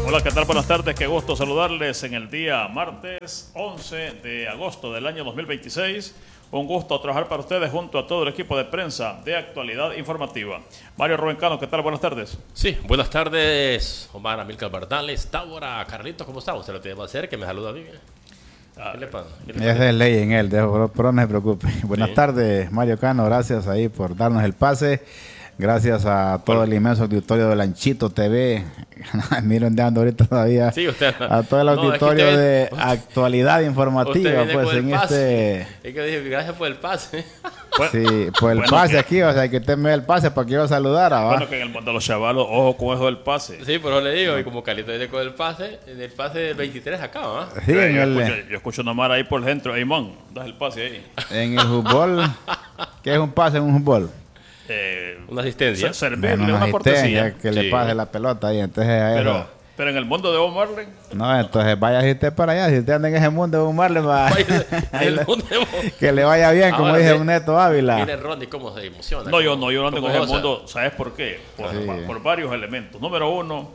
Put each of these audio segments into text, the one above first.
Hola, ¿qué tal? Buenas tardes, qué gusto saludarles en el día martes 11 de agosto del año 2026. Un gusto trabajar para ustedes junto a todo el equipo de prensa de Actualidad Informativa. Mario Rubencano, ¿qué tal? Buenas tardes. Sí, buenas tardes, Omar Amílcar Bardales, Tábora, Carlitos, ¿cómo está? Usted lo tiene que hacer, que me saluda bien. ¿Qué le pasa? Es de ley en él, pero no se preocupe. Buenas tardes, Mario Cano, gracias ahí por darnos el pase. Gracias a todo el inmenso auditorio de Lanchito TV. Miren de ando ahorita todavía. Sí, usted. A todo el auditorio de Actualidad Informativa, pues en pase. Es que dije, gracias por el pase. Sí, por el pase aquí, o sea, que usted me dé el pase para que yo saludara. ¿Va? Bueno, que en el mundo de los chavalos, ojo con eso del pase. Sí, pero le digo, y como Carlitos viene con el pase del 23 acá, ¿va? Sí, yo escucho nomás ahí por dentro, hey man, das el pase ahí. En el fútbol, ¿qué es un pase en un fútbol? Una asistencia. Servirle una cortesía. Que le pase la pelota ahí. Entonces, pero en el mundo de Bob Marley. No, entonces vaya usted para allá. Si usted anda en ese mundo de Bob Marley, que le vaya bien, como dice un Neto Ávila. Mire Ronnie cómo se emociona. No, yo no ando en ese mundo. ¿Sabes por qué? Por varios elementos. Número uno,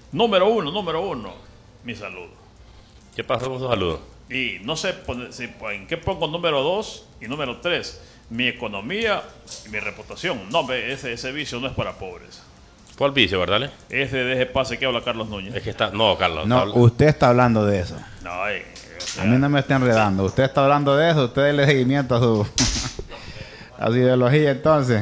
mi saludo. ¿Qué pasó con su saludo? Y no sé en qué pongo número 2 y número 3. Mi economía y mi reputación. No, ese vicio no es para pobres. ¿Cuál vicio, verdad? Ese de ese pase que habla Carlos Núñez. Es que está... No, Carlos. No, usted está hablando de eso. No, a mí no me está enredando. Usted está hablando de eso. Usted déle seguimiento a su a su ideología, entonces.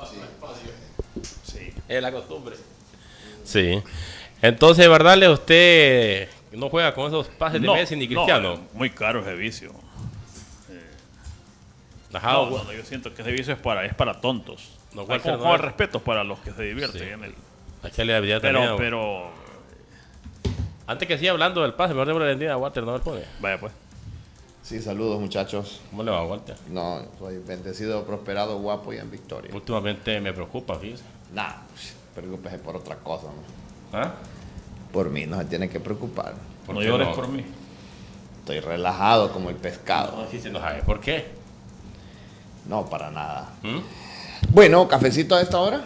Sí. Es la costumbre. Sí. Entonces, ¿verdad? Usted no juega con esos pases de Messi ni Cristiano. No, muy caro ese vicio. No, yo siento que ese vicio es para tontos. No, con respeto para los que se divierten en él. Pero antes que siga hablando del pase, mejor démosle la bendiga a Walter, ¿no? Vaya pues. Sí, saludos muchachos. ¿Cómo le va, Walter? No, soy bendecido, prosperado, guapo y en victoria. Últimamente me preocupa, fíjese. Nah, preocúpese por otra cosa, ¿no? ¿Ah? Por mí no se tiene que preocupar. No llores por mí. Estoy relajado como el pescado. No, sí se nos sabe. ¿Por qué? No, para nada. Bueno, ¿cafecito a esta hora?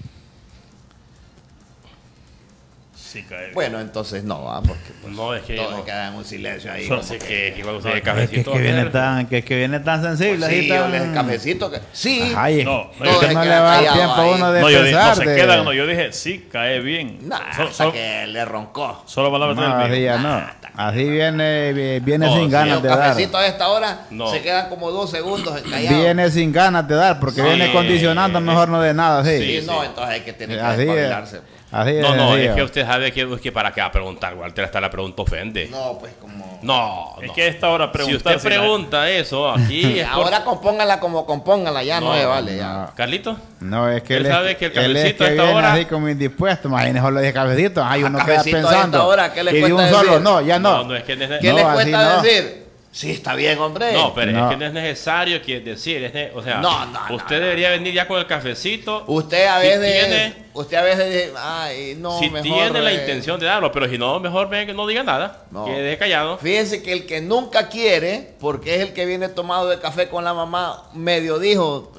Sí, cae. Bueno, entonces no, porque pues, no, es que todos se quedan en un silencio ahí. No sé que cuando se cafecito. Que viene tan sensible. Pues sí, el cafecito. Sí. Ay, no le va a dar tiempo a uno de pensar. No se quedan, yo dije, sí, cae bien. Hasta que le roncó. Solo van a meter el mío. Así viene sin ganas de dar. El cafecito a esta hora se quedan como 2 segundos callados. Viene sin ganas de dar, porque viene condicionando, mejor no de nada. Sí, no, entonces hay que tener que despabilarse. No, es que usted sabe que para qué va a preguntar, Walter, hasta la pregunta ofende. No, pues como... No. Es que a esta hora preguntar. Si usted pregunta eso aquí... Ahora compóngala como compóngala, ya no se vale. Ya. ¿Carlito? No, es que él sabe que el cafecito a esta hora... así como indispuesto, imagínese lo de cafecito. Ay, uno queda pensando. Hora, ¿qué le y de un decir? solo, no, ya no. No, es que... ¿Qué le cuesta decir? Sí, está bien, hombre. No, pero es que no es necesario que decir, o sea, usted debería venir ya con el cafecito. Usted a veces dice, ay, no, si mejor, tiene la intención de darlo, pero si no, mejor ven que no diga nada, que deje callado. Fíjense que el que nunca quiere, porque es el que viene tomado de café con la mamá, medio dijo,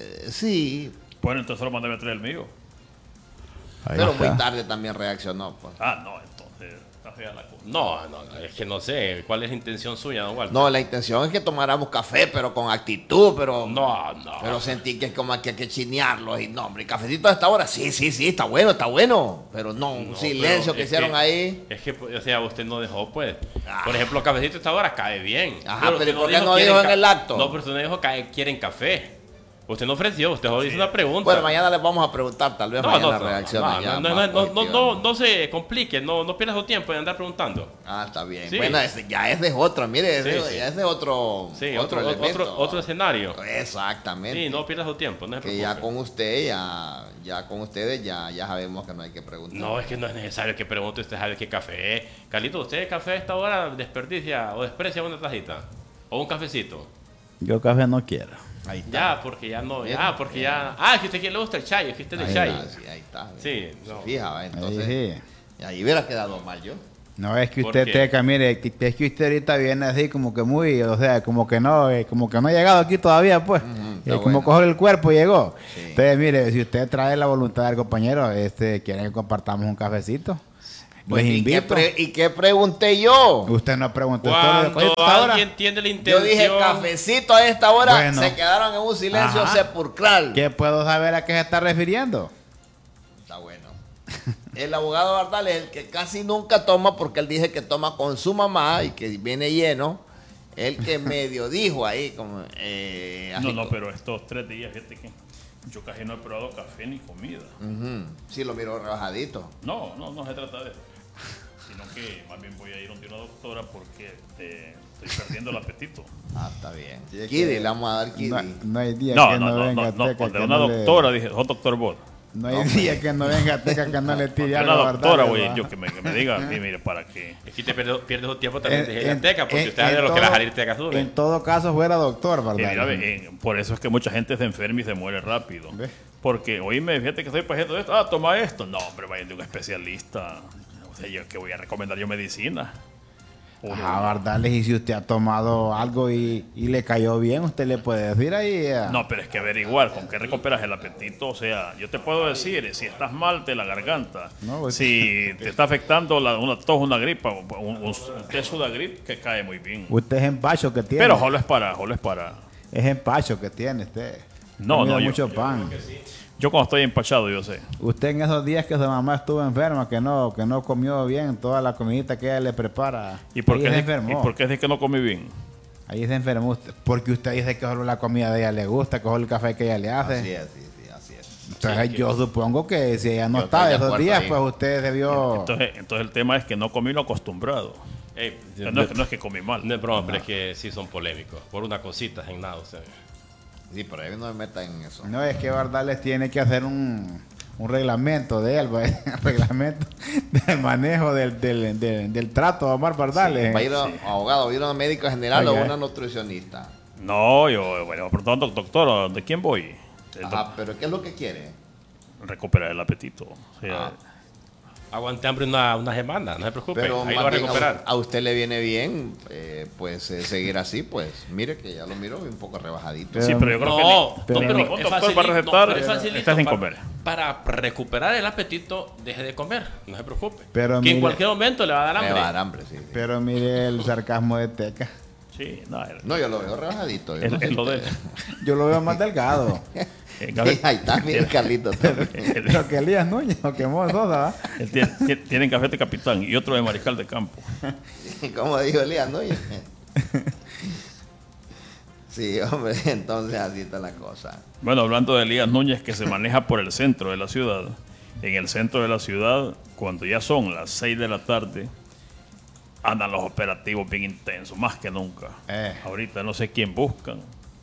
sí. Bueno, entonces solo mándame a traer el mío. Pero muy tarde también reaccionó. Pues. No, entonces está fea la cosa. No, es que no sé cuál es la intención suya, don Walter. No, la intención es que tomáramos café, pero con actitud, pero... No. Pero sentí que es como que hay que chinearlo y no, hombre, el cafecito a esta hora, sí, está bueno. Pero no, un silencio que hicieron ahí. Es que, o sea, usted no dejó, pues. Por ejemplo, el cafecito a esta hora cae bien. Ajá, pero ¿por qué no dijo en el acto? No, pero usted no dijo que quieren café. Usted no ofreció, usted hizo una pregunta. Bueno, mañana les vamos a preguntar, tal vez mañana reacciona. No se complique, no pierda su tiempo en andar preguntando. Está bien. Sí. Bueno, ya es de otro, mire, ya es de otro otro escenario. Exactamente. Sí, no pierda su tiempo. No que ya con usted, ya con ustedes ya sabemos que no hay que preguntar. No, es que no es necesario que pregunte, usted sabe qué café es. Carlito, ¿usted el café a esta hora desperdicia o desprecia una tajita? ¿O un cafecito? Yo café no quiero. Ahí está. Ya, porque ya no. Es que usted le gusta el chai, es que usted es de chai. Ahí está. Sí, no. Fija, entonces. Ahí hubiera quedado mal yo. No, es que usted teca, mire, es que usted ahorita viene así como que muy, o sea, como que no ha llegado aquí todavía, pues. Como coger el cuerpo llegó. Sí. Entonces, mire, si usted trae la voluntad del compañero, quiere que compartamos un cafecito. Les invito. ¿Y qué pregunté yo? Usted no preguntó. Cuando alguien tiene la Yo intención. dije cafecito a esta hora, Bueno. se quedaron en un silencio Ajá. sepulcral. ¿Qué puedo saber a qué se está refiriendo? Está bueno. El abogado Bardal es el que casi nunca toma porque él dice que toma con su mamá y que viene lleno. El que medio dijo ahí como... No, pero estos 3 días, fíjate que yo casi no he probado café ni comida. Sí, lo miro rebajadito. No se trata de eso. Sino que más bien voy a ir donde una doctora porque estoy perdiendo el apetito. Ah, está bien. Sí, es Kiddy, que le vamos a dar Kiddy. No hay día No, que no venga Teca donde que una no le- doctora, dije, doctor Bot. No hay día que no venga Teca que no le tire algo Una a doctora, Bardales, güey, ¿va? yo que me diga, mire, para que... Aquí te pierdes un tiempo también de En- teca, porque en- usted es de en los que todo- la salir teca sube. En todo caso fuera doctor, Y mira, ¿verdad? por eso es que mucha gente se enferma y se muere rápido. ¿Ve? Porque, oíme, fíjate que estoy pasando esto. Ah, toma esto. No, hombre, vayan de un especialista. O sea, yo que voy a recomendar yo medicina. Ajá, Bardales, y si usted ha tomado algo y le cayó bien, usted le puede decir ahí. No, pero es que averiguar con qué recuperas el apetito. O sea, yo te puedo decir, si estás mal de la garganta, No, pues- si te está afectando una tos, una gripa, un té Sudagrip que cae muy bien. Usted es empacho que tiene. Pero solo es para... Es empacho que tiene usted. No, Comida no, yo- mucho pan. Yo cuando estoy empachado, yo sé. Usted en esos días que su mamá estuvo enferma, que no comió bien toda la comidita que ella le prepara. ¿Y por ahí qué se es enfermó. que no comí bien? Ahí se enfermó usted. Porque usted dice que solo la comida de ella le gusta, que solo el café que ella le hace. Así es, sí, así es. Entonces yo supongo que si ella no Yo está estoy de esos acuerdo días, ahí. pues usted se vio... Entonces el tema es que no comí lo acostumbrado. No es que comí mal. No es broma, pero es que sí son polémicos. Por una cosita, en nada, o sea. Sí, pero ahí no me metan en eso. No, es que Bardales tiene que hacer un reglamento de él, pues, un reglamento del manejo del trato a Omar Bardales. ¿Va a ir a abogado, va a ir a un médico general Oiga. o una nutricionista? No, bueno, por tanto, doctor, ¿de quién voy? Ajá, pero ¿qué es lo que quiere? Recuperar el apetito. O sea, Aguante hambre una semana, no se preocupe. Pero ahí lo más va a bien recuperar. a usted le viene bien, pues seguir así, pues. Mire que ya lo miro un poco rebajadito. sí, pero yo creo No, que no, ni- pero ningún es doctor facilito, va a recetar, pero es facilito estás sin para- comer. Para recuperar el apetito, deje de comer, no se preocupe. Pero que en mire- cualquier momento le va a dar Me hambre. va a dar hambre, sí. Pero mire el sarcasmo de Teca. Sí, no, No, yo lo veo rebajadito. yo no es sé lo de usted. Yo lo veo más delgado. Sí, ahí está, mire Carlito. Lo que Elías Núñez o que Mo Sosa, ¿va? Tienen café de capitán y otro de mariscal de campo. Como dijo Elías, ¿no? Sí, hombre, entonces así está la cosa. Bueno, hablando de Elías Núñez, que se maneja por el centro de la ciudad. En el centro de la ciudad, cuando ya son las 6 de la tarde, andan los operativos bien intensos, más que nunca. Ahorita no sé quién buscan.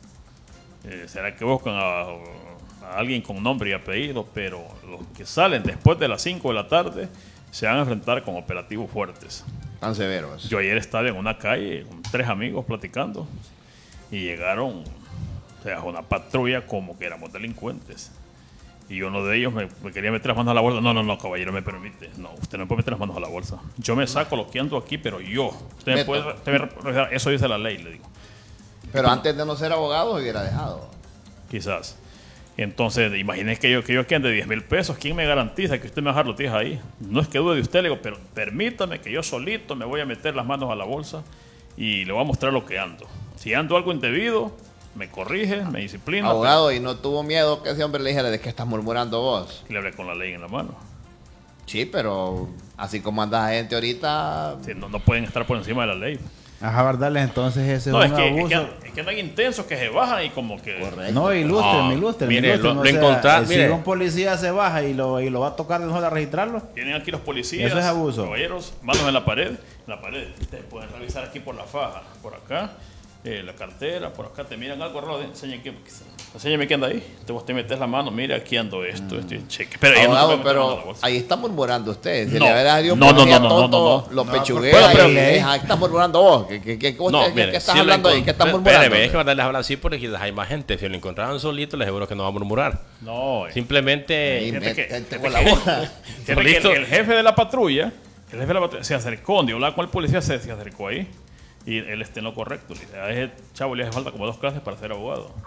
¿Será que buscan a alguien con nombre y apellido? Pero los que salen después de las 5 de la tarde se van a enfrentar con operativos fuertes. Tan severos. Yo ayer estaba en una calle con 3 amigos platicando y llegaron, o sea, una patrulla como que éramos delincuentes. Y uno de ellos me quería meter las manos a la bolsa. No, caballero, me permite. No, usted no puede meter las manos a la bolsa. Yo me saco lo que ando aquí, pero yo. Usted me puede, eso dice la ley, le digo. Pero antes de no ser abogado, hubiera dejado. Quizás. Entonces, imagínese que yo aquí ande 10,000 pesos. ¿Quién me garantiza que usted me va a dejar los 10 ahí? No es que dude de usted, le digo, pero permítame que yo solito me voy a meter las manos a la bolsa y le voy a mostrar lo que ando. Si ando algo indebido, me corrige, me disciplina. Abogado, y no tuvo miedo que ese hombre le dijera de que estás murmurando vos. Y le hablé con la ley en la mano. Sí, pero así como anda gente ahorita. Sí, no pueden estar por encima de la ley. Ajá, Bardales, entonces ese No, es es un que, abuso. es que andan intensos que se bajan y como que... Correcto. No, ilústreme. Mire, lo o sea, encontrá- si mire. un policía se baja y lo va a tocar de nuevo a registrarlo. Tienen aquí los policías, Eso es abuso. caballeros, manos en la pared. En la pared, ustedes pueden revisar aquí por la faja, por acá, la cartera, por acá te miran algo raro, enséñame qué anda ahí. Vos te metes la mano, mira, aquí ando esto, cheque. Pero ella no Abogado, se puede meter la mano a la pero bolsa. ahí está murmurando usted. Si No. le hubiera dio No, policía no, tonto, lo No, pechuguea pero- y ahí está murmurando vos. ¿Qué estás hablando ahí? ¿Qué estás murmurando? Espérame, es que mandarles a hablar así porque quizás hay más gente. Si lo encontraran solito, les aseguro que no va a murmurar. No, Simplemente. Ahí fíjate que- métete con la boca. fíjate que el jefe de la patrulla, se acercó, dio hablar con el policía, se acercó ahí. Y él está en lo correcto. Le dice, a ese chavo le hace falta como 2 clases para ser abogado.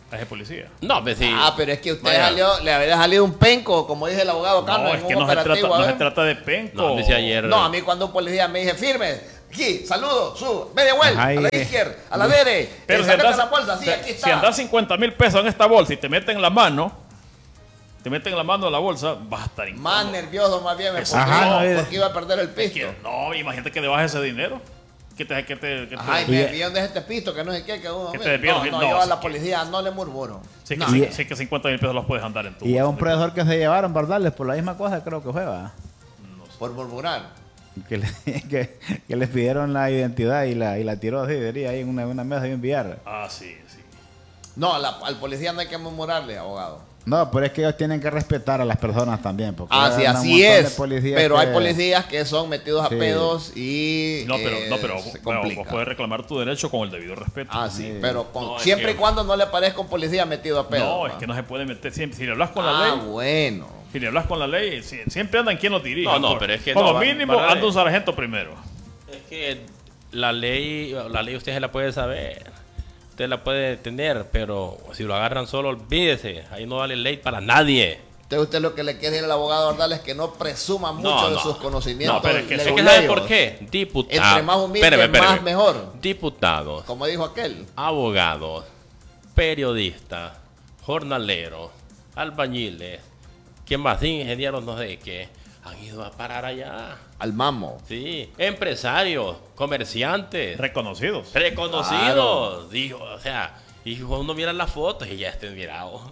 a ese policía. No, pues sí. Ah, pero es que usted Vaya. le había salido un penco, como dice el abogado Cano, No, en es un que no se operativo. trata, a no ver. se trata de penco. No, me decía ayer. No, a mí cuando un policía me dice, firme, aquí, saludo, media vuelta, Ay, a la izquierda, a la derecha, Pero si sácate andas, la bolsa, sí, aquí está. si andas 50,000 pesos en esta bolsa y te meten la mano, en la bolsa, vas a estar incómodo. Más nervioso más bien, porque, Ajá, no, porque iba a perder el pisto. Que no, imagínate que debajes ese dinero. Que te Ay, me envían de este pisto, que no sé qué, que uno... Que te desvían, no, no, yo a sí la que- policía no le murmuro. sí, No. sí que 50,000 pesos los puedes andar en tu Y a bolsa. un predador que se llevaron, ¿verdad? Por la misma cosa creo que fue, ¿va? Por murmurar. Que, que les pidieron la identidad y la tiró así, diría, ahí en una mesa y enviar. Ah, sí, sí. No, al policía no hay que murmurarle, abogado. No, pero es que ellos tienen que respetar a las personas también. Porque Ah, sí, hay un así montón de es. policías Pero hay que- policías que son metidos a Sí. pedos y No, pero se bueno, complica. vos puedes reclamar tu derecho con el debido respeto. Ah, sí, pero No, es siempre que- y cuando no le parezca un policía metido a pedo. No, pa. es que no se puede meter. Si le hablas con la Ah, ley, bueno. si le hablas con la ley, siempre andan quien los dirige. No, pero es que como no, mínimo ¿verdad? anda un sargento primero. Es que la ley usted se la puede saber. Usted la puede tener, pero si lo agarran solo, olvídese. Ahí no vale ley para nadie. Entonces usted lo que le quiere decir al abogado Ordal es que no presuma mucho de sus conocimientos. No, pero es que- Es que leguleyos. ¿sabe por qué? Diputados. Entre más humilde, más mejor. Diputados, Como dijo aquel. abogados, periodistas, jornaleros, albañiles, ¿quién más? Ingenieros, no sé qué, han ido a parar allá. Al mamo. Sí, empresarios, comerciantes, Reconocidos. reconocidos. Dijo, o sea, y uno mira las fotos y ya estén mirados.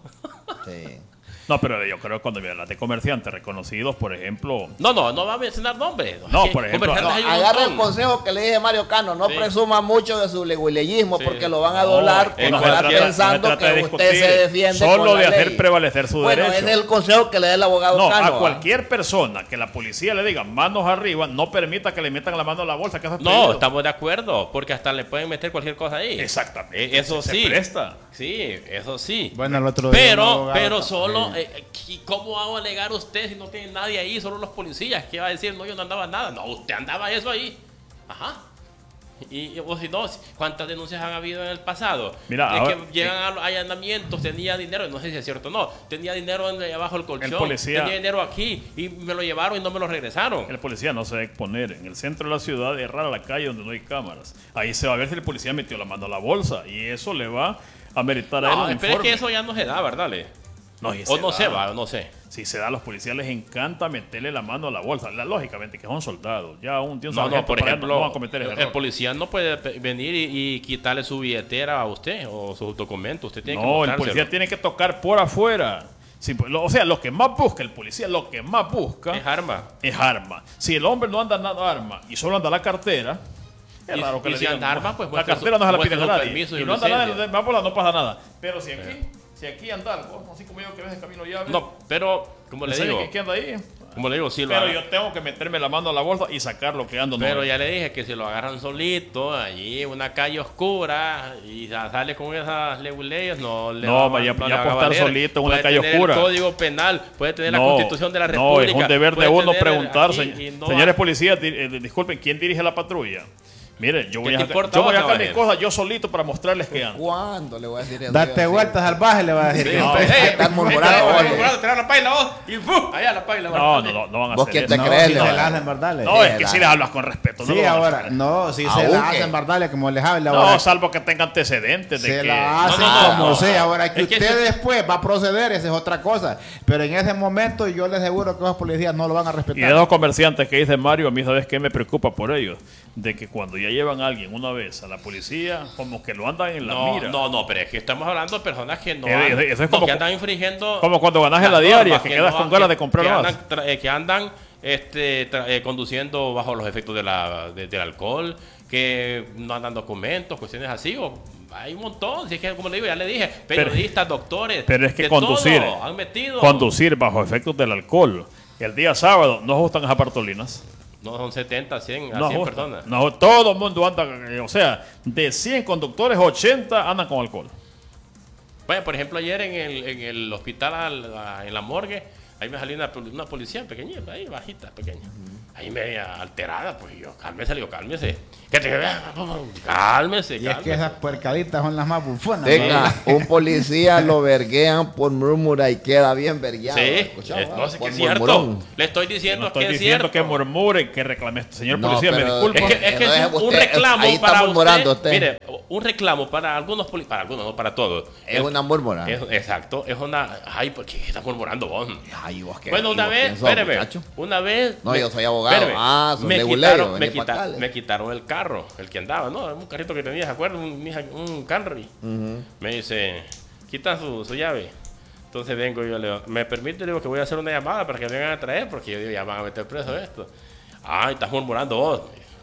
Sí. No, pero yo creo que cuando miran las de comerciantes reconocidos, por ejemplo. No va a mencionar nombres. No, Es que por ejemplo, comerciantes No, hay un agarra el montón. consejo que le dije a Mario Cano, no Sí. presuma mucho de su leguleyismo Sí. porque lo van a No, doblar es que por no se estar trata- pensando no se trata de que usted discutir, se defiende solo con la de hacer ley. prevalecer su bueno, derecho. ese es el consejo que le da el abogado No, Cano. a cualquier persona que la policía le diga manos arriba, no permita que le metan la mano a la bolsa. Que eso es No, pedido. estamos de acuerdo, porque hasta le pueden meter cualquier cosa ahí. Exactamente. Eso se sí. presta. Sí, eso sí. Bueno, el otro día un Pero, abogado- pero solo, Sí. ¿y ¿cómo va a alegar usted si no tiene nadie ahí, solo los policías? ¿Qué va a decir? No, yo no andaba nada. No, usted andaba eso ahí. Ajá. O si no, ¿cuántas denuncias han habido en el pasado? Mira, es ahora- que llegan a los allanamientos, tenía dinero, no sé si es cierto o no, tenía dinero abajo del colchón, policía- tenía dinero aquí y me lo llevaron y no me lo regresaron. El policía no se debe exponer en el centro de la ciudad, errar a la calle donde no hay cámaras. Ahí se va a ver si el policía metió la mano a la bolsa y eso le va a meritar a él No, un pero es informe. que eso ya no se da, ¿verdad? Le? No, y O no da. se va, no sé. Si se da, a los policías les encanta meterle la mano a la bolsa. Lógicamente que son soldados. Ya un tío No, sargento por para allá ejemplo, no van a cometer ese el error. policía no puede venir y quitarle su billetera a usted o sus documentos. Usted tiene que No, el mostrárselo. policía tiene que tocar por afuera. O sea, lo que más busca el policía, lo que más busca Es arma. es arma. Si el hombre no anda nada arma y solo anda la cartera, es Y- raro que y le si digan, anda arma, pues la muestre cartera su- no se la muestre piden a su nadie. permiso y Y no anda nada, licencia. no pasa nada. Pero si aquí anda algo, así como yo que ves el camino llave, No, pero, como le digo, ¿qué anda ahí? como le digo, si lo Pero agarran- yo tengo que meterme la mano a la bolsa y sacar lo que ando. no. pero ya le dije que si lo agarran solito, allí en una calle oscura, y sale con esas leyes, no le No, va- vaya, no le ya va por a estar valer. solito en una Puede calle tener oscura. el Código Penal, puede tener la No, Constitución de la No, República. es un deber de puede uno tener preguntar, aquí y no señores va- policías, disculpen, ¿quién dirige la patrulla? Mire, yo voy ¿Qué a te importa yo voy a vos, sacar mis caballero? cosas yo solito para mostrarles que ando. ¿Cuándo le voy a decir eso? Date vueltas salvaje, le va a decir. Sí, No, estás murmurando, oye. tirar la paila vos y ¡fu! Allá la paila. No van a ¿Vos hacer quién eso. te No, crees, si se Leo? la hacen, ¿verdad? No, es que la- si les hablas con respeto. no Sí, lo van a ahora, hacer. no, si se Aunque- la hacen, ¿verdad? Como les habla No, ahora. salvo que tenga antecedentes de Se que... la hacen no, como no. sea. Ahora, que Es que usted si- después va a proceder, esa es otra cosa. Pero en ese momento yo les aseguro que los policías no lo van a Y de respetar. los comerciantes que dice Mario, a mí sabes qué me preocupa por ellos, de que cuando ya llevan a alguien una vez a la policía, como que lo andan en la mira. No, pero es que estamos hablando de personas que no, Eso es como- que andan infringiendo. como cuando ganas en las la diaria, normas, que quedas con no- ganas de comprar que más. andan, que andan conduciendo bajo los efectos del alcohol, que no andan documentos, cuestiones así. Hay un montón, si es que como le digo, ya le dije, periodistas, doctores. Pero es que de conducir, todo, han metido. conducir bajo efectos del alcohol, el día sábado no ajustan esas partolinas. No son 70, 100, a No 100 ajustan. personas. No, todo el mundo anda, o sea, de 100 conductores, 80 andan con alcohol. Bueno, por ejemplo, ayer en el hospital, en la morgue, ahí me salió una policía pequeñita, ahí bajita, pequeña. ahí media alterada, pues yo, cálmese, le digo, cálmese. Que te cálmese, Y es que esas puercaditas son las más bufonas. Tenga, un policía lo verguean por murmura y queda bien vergueado. Sí, ¿Escuchaba? no sé qué Por es cierto. murmurón. Le estoy No diciendo estoy que es diciendo cierto. que murmure, que reclame. Señor No, policía, me pero- disculpa. Es que Entonces, es un usted- reclamo ahí está para murmurando usted. usted. Mire, un reclamo para algunos, para algunos, no para todos. Es una murmura. Exacto, es una. Ay, ¿por qué estás murmurando vos? Ay, vos qué. Bueno, ¿y una vos vez, quién sos, espéreme, muchacho? una vez. No, yo soy abogado. espéreme, Ah, sos me de quitaron, Bulerio, vení pa' acá. me quitaron el carro, el que andaba, ¿no? Un carrito que tenía, ¿se acuerdan? Un Camry. Me dice, quita su llave. Entonces vengo y yo le digo, ¿me permite? Le digo que voy a hacer una llamada para que vengan a traer, porque yo digo, ya van a meter preso esto. Ay, estás murmurando vos.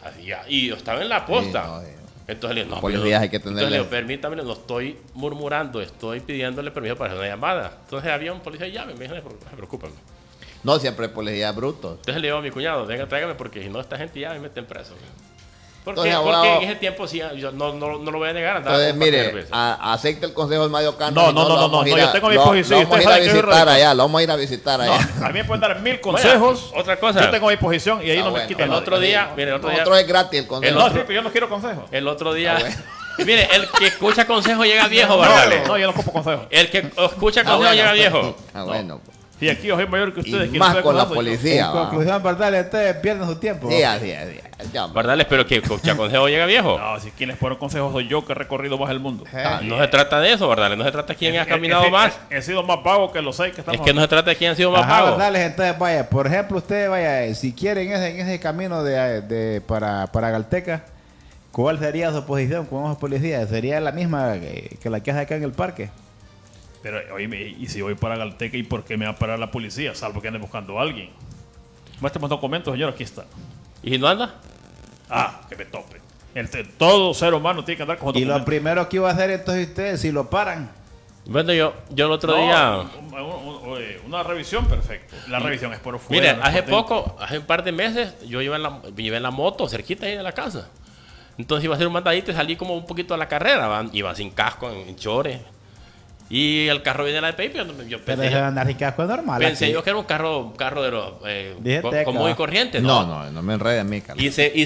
Y yo estaba en la posta. Sí, no, sí. Entonces le digo, no, Policías pero- hay que entonces le tenerle- digo, permítame, no estoy murmurando, estoy pidiéndole permiso para hacer una llamada. Entonces había un policía de llave, me dijo, no se preocupen. No, siempre policía bruto. Entonces le digo a mi cuñado, venga, tráigame, porque si no, esta gente ya me meten preso. Porque, Entonces, porque abogado- en ese tiempo sí, yo no lo voy a negar. andaba Entonces, con cualquier mire, veces. acepte el consejo del Mario Cano. No, y no, lo no, vamos no, a ir no, yo a- tengo mi lo- posición, Lo vamos a ir usted a sabe que yo visitar radico. allá, lo vamos a ir a visitar allá. A mí me pueden dar 1000 consejos. Otra cosa. Yo tengo mi posición y ahí Ah, no me bueno. quitan El nada. otro día, mire, el otro día, Nosotros es gratis el consejo. No, sí, pero yo no quiero consejos. el otro día, Ah, bueno. mire, el que escucha consejo llega viejo, ¿verdad? No, yo no ocupo consejos. El que escucha Ah, consejo bueno. llega viejo. Ah, bueno. Y aquí yo soy mayor que ustedes. Y ¿quién más sabe con la cuándo soy yo? policía. En va. conclusión, ¿verdad? Ustedes pierden su tiempo. Sí, así es. Ya, ¿Verdad? Pero que escucha consejo llega viejo. No, si quienes fueron consejos soy yo que he recorrido más el mundo. No se trata de eso, ¿verdad? No se trata de quién ha caminado más. He sido más vago que los 6 que estamos. Es que no se trata de quién ha sido más Ajá, pago. dale, entonces vaya, por ejemplo, usted vaya, si quieren en ese camino para Galteca, ¿cuál sería su posición con los policías? ¿Sería la misma que la que hace acá en el parque? Pero, oye, y si voy para Galteca, ¿y por qué me va a parar la policía? Salvo que ande buscando a alguien. Muéstrame documentos, señor, aquí está. ¿Y si no anda? Ah, que me tope. Todo ser humano tiene que andar con Y lo documentos. primero que iba a hacer entonces ustedes, si lo paran, Bueno, yo el otro No, día... oye, una revisión, perfecto. La revisión es por fuera. Mire, no es hace por dentro. poco, hace un par de meses, yo iba en la moto cerquita ahí de la casa. Entonces iba a hacer un mandadito y salí como un poquito a la carrera. Iba sin casco, en chores. Y el carro viene a la de Pepe. Yo pero pensé, eso de andar sin casco es normal. pensé aquí. yo que era un carro de los Dije teca. común y corriente. no me enredes en mí, Carlos.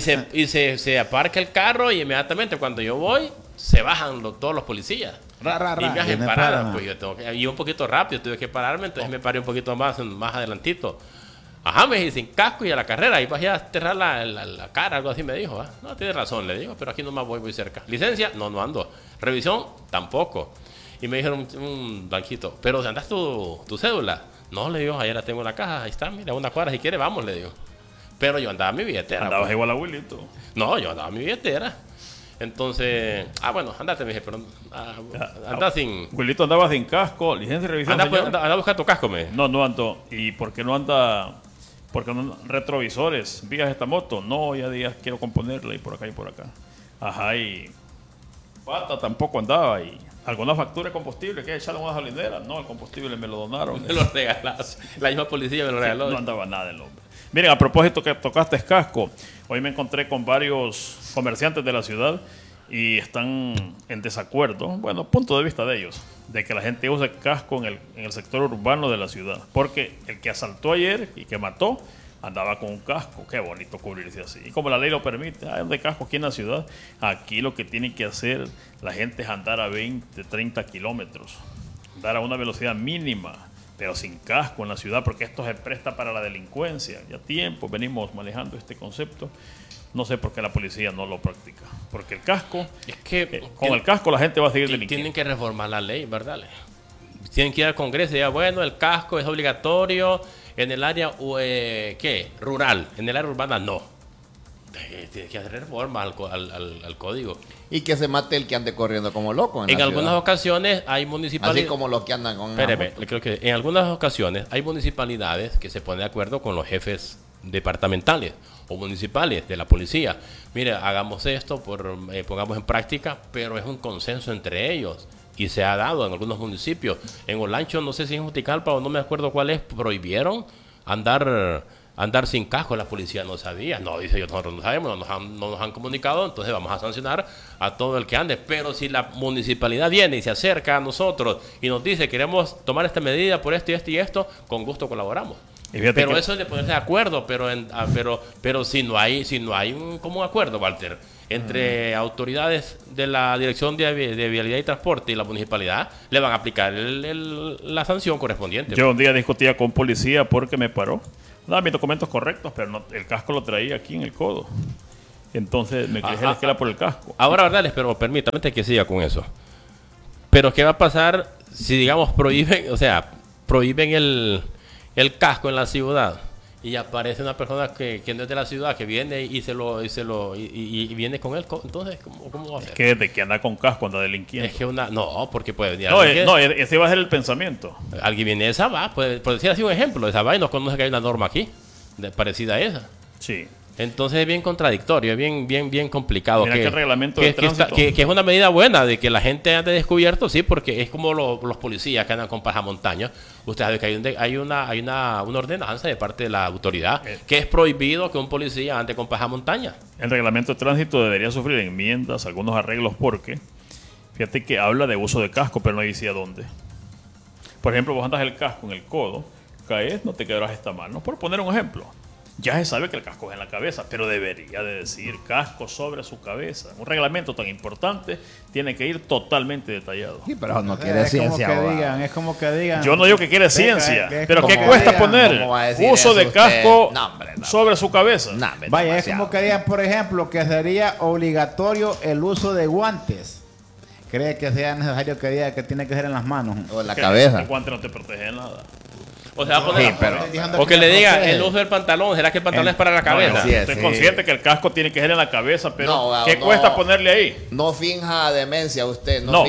Se aparca el carro y inmediatamente cuando yo voy, se bajan todos los policías. Ra, ra, ra, Y me hacen viene parada, parada. pues yo tengo que ir un poquito rápido, tuve que pararme, entonces me paré un poquito más adelantito. Ajá, me dije, sin casco y a la carrera, y vas a cerrar la cara, algo así me dijo. No, tienes razón, le digo, pero aquí nomás voy cerca. Licencia, no ando. Revisión, tampoco. Y me dijeron un banquito, pero ¿andas tu cédula? No, le digo, ahí la tengo en la caja, ahí está, mira, una cuadra si quiere, vamos, le digo. Pero yo andaba mi billetera. Andabas pues. igual a Willito. No, yo andaba mi billetera. Entonces, bueno, andate, me dije, pero anda sin... Willito andaba sin casco, licencia y revisión. Anda, pues, señor. anda a buscar tu casco, me. No, no ando. ¿Y por qué no anda? Porque no retrovisores. ¿Vías esta moto? No, ya días quiero componerla y por acá y por acá. Ajá, y pata tampoco andaba. Y alguna factura de combustible que echarle a una gasolinera. No, el combustible me lo donaron. Me lo regalas. La misma policía me lo regaló. No andaba nada el hombre. Miren, a propósito que tocaste casco, hoy me encontré con varios comerciantes de la ciudad y están en desacuerdo, bueno, punto de vista de ellos, de que la gente use casco en el sector urbano de la ciudad. Porque el que asaltó ayer y que mató andaba con un casco. Qué bonito cubrirse así. Y como la ley lo permite, hay de casco aquí en la ciudad. Aquí lo que tiene que hacer la gente es andar a 20, 30 kilómetros, andar a una velocidad mínima, pero sin casco en la ciudad, porque esto se presta para la delincuencia. Ya tiempo venimos manejando este concepto. No sé por qué la policía no lo practica. Porque el casco, Es que con el casco la gente va a seguir tienen delinquiendo. que reformar la ley, ¿verdad? Tienen que ir al Congreso y decir, bueno, el casco es obligatorio en el área ¿qué? Rural. En el área urbana no. Tiene que hacer reformas al código. Y que se mate el que ande corriendo como loco. En la algunas ciudad. ocasiones hay Así municipalidades. como los que andan con. Espéreme, creo que en algunas ocasiones hay municipalidades que se ponen de acuerdo con los jefes departamentales o municipales de la policía. Mire, hagamos esto, pongamos en práctica, pero es un consenso entre ellos y se ha dado en algunos municipios. En Olancho, no sé si en Juticalpa o no me acuerdo cuál es, prohibieron andar sin casco. La policía no sabía. No, dice yo, nosotros no sabemos, no nos han comunicado, entonces vamos a sancionar a todo el que ande. Pero si la municipalidad viene y se acerca a nosotros y nos dice, queremos tomar esta medida por esto y esto y esto, con gusto colaboramos. Pero eso es de ponerse de acuerdo, pero si no hay un común acuerdo, Walter, entre autoridades de la Dirección de Vialidad y Transporte y la municipalidad, le van a aplicar la sanción correspondiente. Yo un día discutía con un policía porque me paró. Daba mis documentos correctos, pero no, el casco lo traía aquí en el codo. Entonces me quedé la esquela por el casco. Ahora, verdad, pero permítame que siga con eso. Pero ¿qué va a pasar si, digamos, prohíben el casco en la ciudad y aparece una persona que no es de la ciudad, que viene y viene con él? Entonces, ¿cómo va a ser? Es que de que anda con casco, anda delinquiendo. Es que no, porque puede venir ese va a ser el pensamiento. alguien viene de Sabá, por decir así un ejemplo, de Sabá y no conoce que hay una norma aquí parecida a esa. Sí. Entonces es bien contradictorio, es bien complicado. Mira que el reglamento de tránsito... que es una medida buena de que la gente ande descubierto, sí, porque es como los policías que andan con pasamontañas. Usted sabe que hay una ordenanza de parte de la autoridad que es prohibido que un policía ande con pasamontañas. El reglamento de tránsito debería sufrir enmiendas, algunos arreglos, porque fíjate que habla de uso de casco, pero no dice a dónde. Por ejemplo, vos andas el casco en el codo, caes, no te quebrás esta mano. Por poner un ejemplo. Ya se sabe que el casco es en la cabeza, pero debería de decir casco sobre su cabeza. Un reglamento tan importante tiene que ir totalmente detallado. Sí, pero no quiere ciencia. Es como que digan. Yo no digo que quiere ciencia, pero ¿qué como cuesta digan, poner uso de casco sobre su cabeza? Vaya, es como que digan, por ejemplo, que sería obligatorio el uso de guantes. ¿Cree que sea necesario que diga que tiene que ser en las manos? O en la cabeza. El guante no te protege de nada. O sea, o que le diga el uso del pantalón, ¿será que el pantalón es para la cabeza? Estoy consciente que el casco tiene que ser en la cabeza, pero ¿qué cuesta ponerle ahí? No finja demencia usted. No,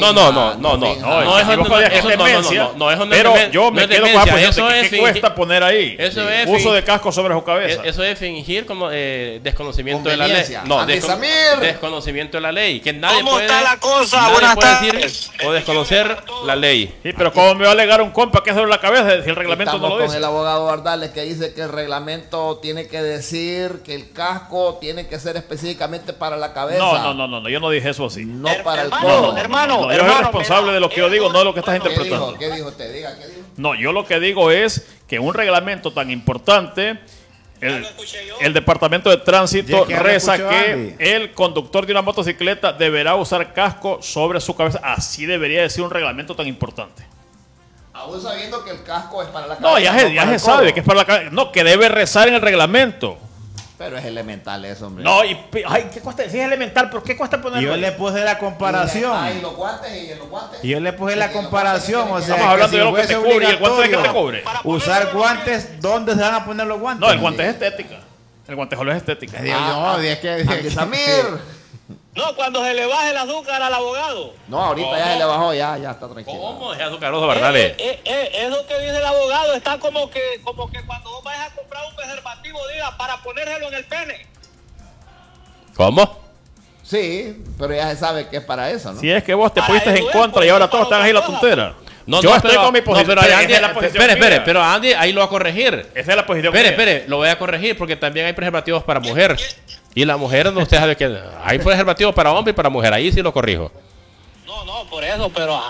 Pero yo me quedo con la posición de que cuesta poner ahí uso de casco sobre su cabeza. Eso es fingir como desconocimiento de la ley. No, desconocimiento de la ley. Que nadie ¿Cómo puede, está la cosa? nadie Buenas puede tardes. decir o desconocer la ley. Sí, pero ¿cómo me va a alegar un compa que es sobre la cabeza si el reglamento Estamos no lo con dice? el abogado Ardales que dice que el reglamento tiene que decir que el casco tiene que ser específicamente para la cabeza. No, yo no dije eso así. No para el hermano, codo. hermano, Yo soy responsable de lo que yo digo, no de lo que estás ¿Qué interpretando. dijo? ¿Qué dijo usted? Diga, ¿qué dijo? No, yo lo que digo es que un reglamento tan importante, el Departamento de Tránsito reza que el conductor de una motocicleta deberá usar casco sobre su cabeza. Así debería decir un reglamento tan importante. Aún sabiendo que el casco es para la cabeza. No, ya se sabe que es para la cabeza. No, que debe rezar en el reglamento. Pero es elemental eso, hombre. No, ¿qué cuesta? Si es elemental, ¿pero qué cuesta ponerlo? Yo le puse la comparación. Y los guantes y los guantes. Yo le puse la comparación, o sea, estamos hablando de lo que te cubre y el guante de que te cubre. Usar guantes, ¿dónde se van a poner los guantes? No, el guante es estética. El guantejolo es estética. Samir. No, cuando se le baje el azúcar al abogado. No, ahorita ya se le bajó, ya está tranquilo. ¿Cómo? Es azucaroso, ¿verdad? Eso que dice el abogado está como que cuando vos vayas a comprar un preservativo, diga, para ponérselo en el pene. ¿Cómo? Sí, pero ya se sabe que es para eso, ¿no? Si es que vos te pusiste en contra y ahora todos están ahí la tontera. Yo estoy con mi posición. No, pero Andy, espere, pero Andy ahí lo va a corregir. Esa es la posición. Espere, lo voy a corregir porque también hay preservativos para mujer. Y la mujer, no usted sabe que hay preservativos para hombre y para mujer. Ahí sí lo corrijo. No, por eso, pero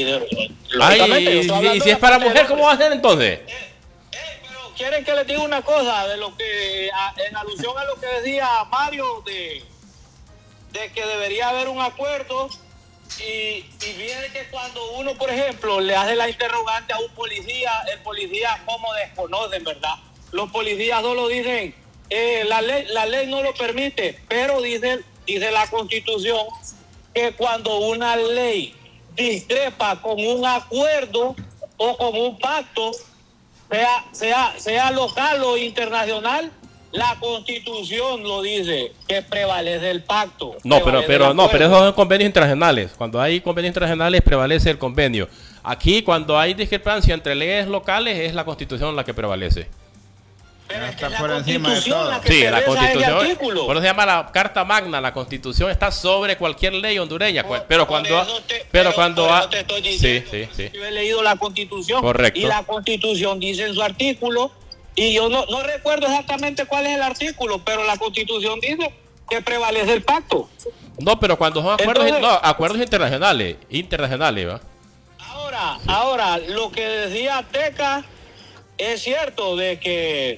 y si es para mujer, ¿cómo va a ser entonces? Pero quieren que les diga una cosa de lo que en alusión a lo que decía Mario de que debería haber un acuerdo y viene que cuando uno, por ejemplo, le hace la interrogante a un policía, el policía como desconocen, ¿verdad? Los policías solo dicen la ley no lo permite, pero dice la Constitución que cuando una ley discrepa con un acuerdo o con un pacto, sea local o internacional, la Constitución lo dice, que prevalece el pacto. Pero esos son convenios internacionales. Cuando hay convenios internacionales prevalece el convenio. Aquí cuando hay discrepancia entre leyes locales es la Constitución la que prevalece. Pero está por encima de todo. Sí, la Constitución. Por eso se llama la Carta Magna. La Constitución está sobre cualquier ley hondureña. Pero cuando te estoy diciendo, sí. Yo he leído la Constitución. Correcto. Y la Constitución dice en su artículo, y yo no recuerdo exactamente cuál es el artículo, pero la Constitución dice que prevalece el pacto. No, pero cuando son acuerdos internacionales, ¿va? Ahora, lo que decía Teca, es cierto de que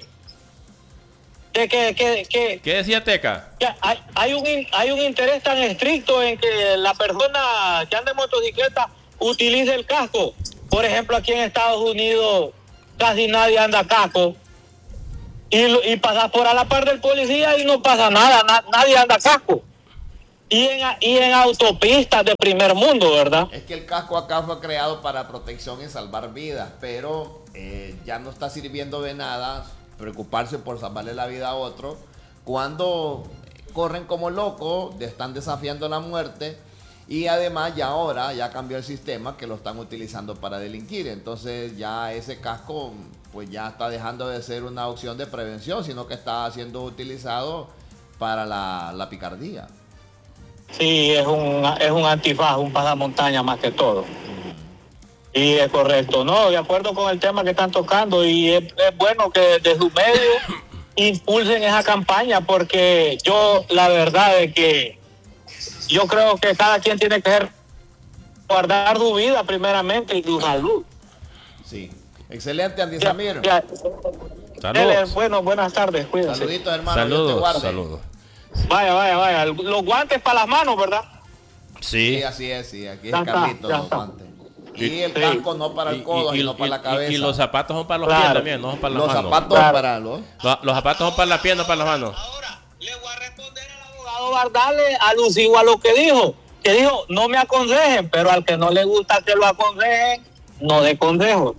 ¿Qué decía Teca? que hay un interés tan estricto en que la persona que anda en motocicleta utilice el casco. Por ejemplo, aquí en Estados Unidos casi nadie anda casco y pasas por a la par del policía y no pasa nada, nadie anda casco. Y en autopistas de primer mundo, ¿verdad? Es que el casco acá fue creado para protección y salvar vidas, pero ya no está sirviendo de nada preocuparse por salvarle la vida a otro cuando corren como locos, están desafiando la muerte y además ya ahora ya cambió el sistema que lo están utilizando para delinquir. Entonces ya ese casco pues ya está dejando de ser una opción de prevención, sino que está siendo utilizado para la picardía. Sí, es un antifaz, un pasamontaña más que todo. Y es correcto, no, de acuerdo con el tema que están tocando y es bueno que desde su medio impulsen esa campaña porque yo la verdad es que yo creo que cada quien tiene que guardar su vida primeramente y su salud. Sí, excelente Andy Samir. Saludos. Bueno, buenas tardes, cuídense. Saluditos hermano, Dios te guarde. Saludos. Vaya, los guantes para las manos, ¿verdad? Sí. Sí, así es, sí, aquí es Ya está, Carlitos ya los está. guantes. Y el casco no para el codo, sino para la cabeza. Y los zapatos son para los Claro. pies también, no son para las Los manos. zapatos Claro. para los... Los zapatos son para las piernas, no para las manos. Ahora, le voy a responder al abogado Bardales alusivo a lo que dijo no me aconsejen, pero al que no le gusta que lo aconsejen, no dé consejos.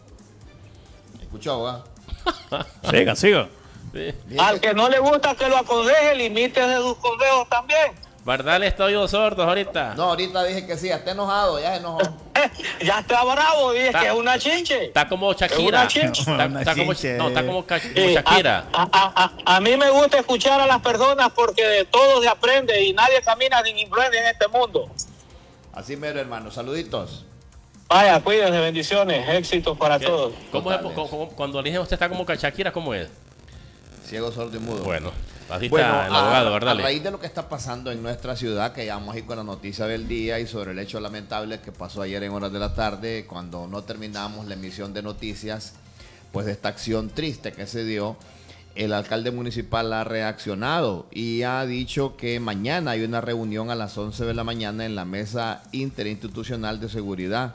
Escuchó, abogado. Siga. Sí. Al que no le gusta que lo aconseje, limítese sus consejos también. Bardales está oídos sordos ahorita. No, ahorita dije que sí, está enojado, ya se enojó. Ya está bravo, dice Está- que es una chinche. Está como Es Shakira. una chinche. Está como, chinche. no, está como Sí, Shakira. a mí me gusta escuchar a las personas porque de todo se aprende y nadie camina sin influencia en este mundo. Así mero, hermano. Saluditos. Vaya, cuídense, bendiciones, éxitos para todos. ¿Cómo es, Totales. cuando le dije usted está como Shakira, cómo es? Ciego, sordo y mudo. Bueno, así Bueno, está el abogado, ¿verdad? a raíz de lo que está pasando en nuestra ciudad, que ya vamos a ir con la noticia del día y sobre el hecho lamentable que pasó ayer en horas de la tarde, cuando no terminamos la emisión de noticias, pues de esta acción triste que se dio, el alcalde municipal ha reaccionado y ha dicho que mañana hay una reunión a las 11 de la mañana en la mesa interinstitucional de seguridad.